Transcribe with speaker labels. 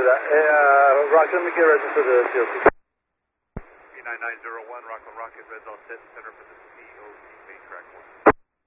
Speaker 1: that. Rockland, let me get registered to the COC.
Speaker 2: P9901, Rockland Rocket, Red's all set, center for the COC main track 1.